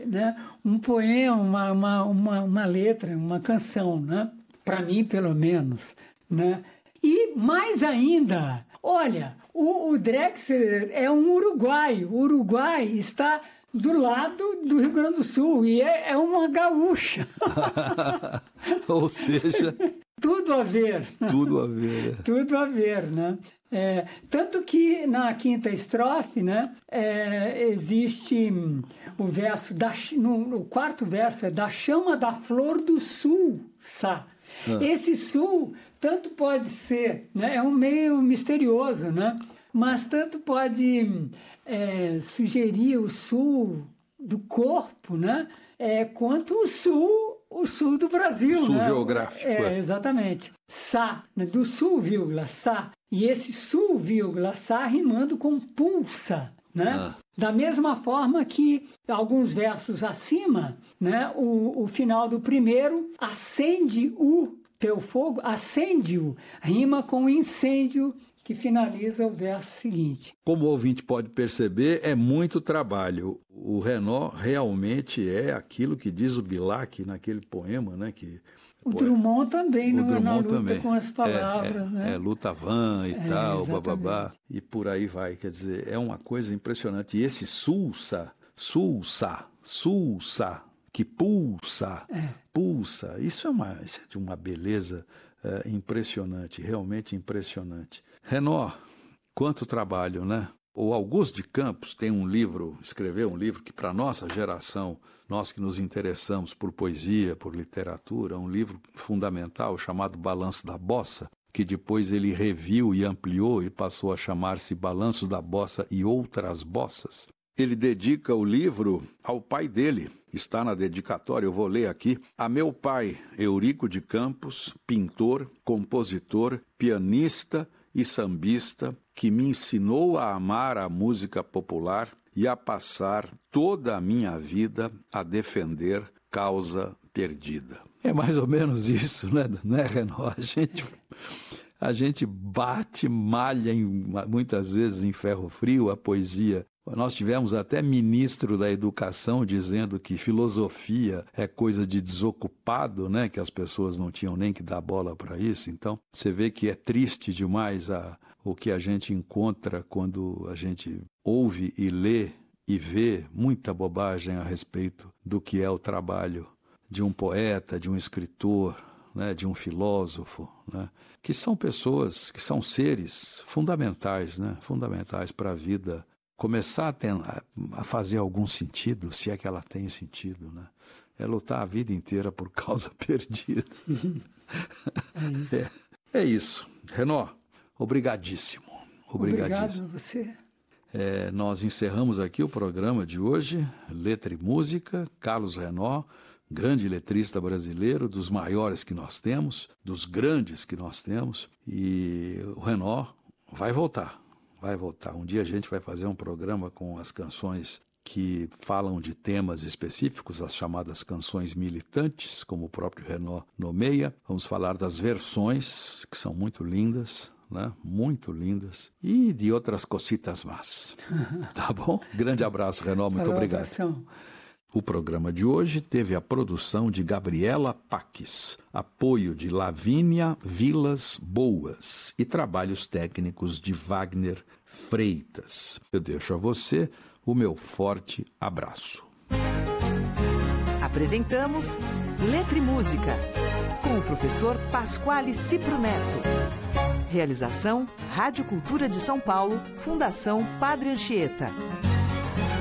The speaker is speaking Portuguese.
né, um poema, uma letra, uma canção, né? Para mim, pelo menos, né? E mais ainda, olha, o Drexler é um uruguaio. O Uruguai está do lado do Rio Grande do Sul e é uma gaúcha. Ou seja... Tudo a ver. Tudo a ver. Tudo a ver, né? Tanto que na quinta estrofe, né, existe o verso, no quarto verso é da chama da flor do sul, Sá. Esse sul tanto pode ser, né, é um meio misterioso, né? Mas tanto pode sugerir o sul do corpo, né? Quanto o sul do Brasil. Sul, né? geográfico. Exatamente. Sá, né? Do sul, vírgula, Sá. E esse sul, vírgula, Sá, rimando com pulsa. Né? Da mesma forma que alguns versos acima, né? O final do primeiro, acende o teu fogo, acende-o, rima com incêndio, que finaliza o verso seguinte. Como o ouvinte pode perceber, é muito trabalho. O Renaud realmente é aquilo que diz o Bilac naquele poema, né? O Drummond também, na luta também. Com as palavras. Luta van e tal, exatamente. bababá, e por aí vai. Quer dizer, é uma coisa impressionante. E esse sulsa, que pulsa, isso é de uma beleza impressionante, realmente impressionante. Renaud, quanto trabalho, né? O Augusto de Campos escreveu um livro que para nossa geração, nós que nos interessamos por poesia, por literatura, um livro fundamental chamado Balanço da Bossa, que depois ele reviu e ampliou e passou a chamar-se Balanço da Bossa e Outras Bossas. Ele dedica o livro ao pai dele, está na dedicatória, eu vou ler aqui. A meu pai, Eurico de Campos, pintor, compositor, pianista e sambista, que me ensinou a amar a música popular e a passar toda a minha vida a defender causa perdida. É mais ou menos isso, né, Renaud? A gente bate, malha muitas vezes em ferro frio a poesia. Nós tivemos até ministro da Educação dizendo que filosofia é coisa de desocupado, né? Que as pessoas não tinham nem que dar bola para isso. Então, você vê que é triste demais o que a gente encontra quando a gente ouve e lê e vê muita bobagem a respeito do que é o trabalho de um poeta, de um escritor, né? De um filósofo, né? Que são pessoas, que são seres fundamentais, né? Fundamentais para a vida começar a fazer algum sentido, se é que ela tem sentido, né? É lutar a vida inteira por causa perdida. É isso. Renaud, obrigadíssimo. Obrigado a você. Nós encerramos aqui o programa de hoje, Letra e Música, Carlos Renaud, grande letrista brasileiro, dos maiores que nós temos, dos grandes que nós temos, e o Renaud vai voltar. Um dia a gente vai fazer um programa com as canções que falam de temas específicos, as chamadas canções militantes, como o próprio Renaud nomeia. Vamos falar das versões, que são muito lindas, né? Muito lindas, e de outras cositas más. Tá bom? Grande abraço, Renaud, muito obrigado. O programa de hoje teve a produção de Gabriela Paques, apoio de Lavínia Vilas Boas e trabalhos técnicos de Wagner Freitas. Eu deixo a você o meu forte abraço. Apresentamos Letra e Música, com o professor Pasquale Cipro Neto. Realização Rádio Cultura de São Paulo, Fundação Padre Anchieta.